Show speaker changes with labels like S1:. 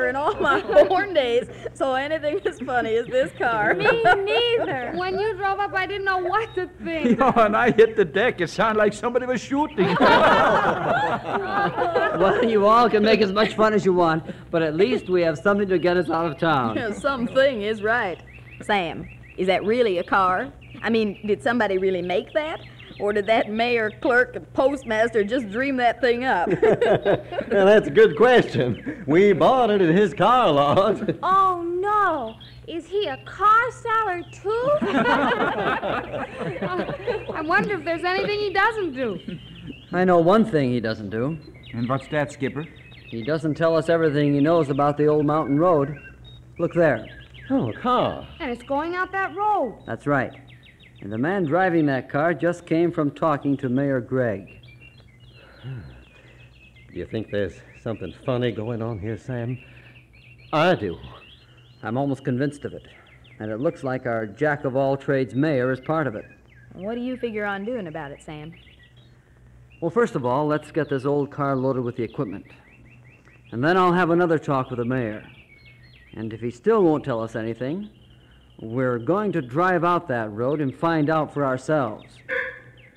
S1: never in all my born days saw anything as funny as this car.
S2: Me neither. When you drove up, I didn't know what to think.
S3: When I hit the deck, it sounded like somebody was shooting.
S4: Well, you all can make as much fun as you want, but at least we have something to get us out of town.
S1: Something is right. Sam, is that really a car? I mean, did somebody really make that? Or did that mayor, clerk, and postmaster just dream that thing up?
S5: Well, that's a good question. We bought it in his car lot.
S2: Oh, no. Is he a car seller, too? I wonder if there's anything he doesn't do.
S4: I know one thing he doesn't do.
S3: And what's that, Skipper?
S4: He doesn't tell us everything he knows about the old mountain road. Look there.
S5: Oh, a car.
S2: And it's going out that road.
S4: That's right. And the man driving that car just came from talking to Mayor Gregg.
S5: Do you think there's something funny going on here, Sam? I do.
S4: I'm almost convinced of it. And it looks like our jack-of-all-trades mayor is part of it.
S1: What do you figure on doing about it, Sam?
S4: Well, first of all, let's get this old car loaded with the equipment. And then I'll have another talk with the mayor. And if he still won't tell us anything, we're going to drive out that road and find out for ourselves.